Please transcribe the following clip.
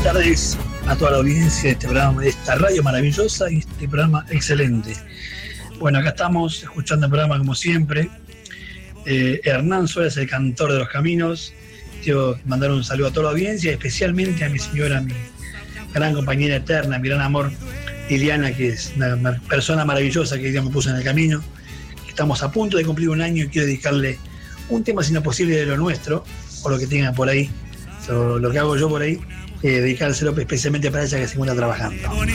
tardes a toda la audiencia de este programa, de esta radio maravillosa y este programa excelente. Bueno, acá estamos escuchando el programa como siempre. Hernán Suárez, el cantor de los caminos. Quiero mandar un saludo a toda la audiencia, especialmente a mi señora, mi gran compañera eterna, mi gran amor, Liliana, que es una persona maravillosa que me puso en el camino. Estamos a punto de cumplir un año y quiero dedicarle un tema, si no posible, de lo nuestro, o lo que tengan por ahí, o lo que hago yo por ahí, dedicárselo especialmente para ella que se encuentra trabajando.